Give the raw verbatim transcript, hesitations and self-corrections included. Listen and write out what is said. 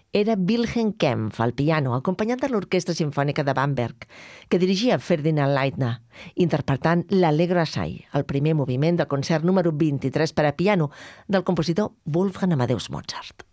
era Wilhelm Kempff al piano, acompanyat de l'Orquestra Simfònica de Bamberg, que dirigia Ferdinand Leitner, interpretant l'Allegro assai, el primer moviment del concert número vint-i-tres per a piano del compositor Wolfgang Amadeus Mozart.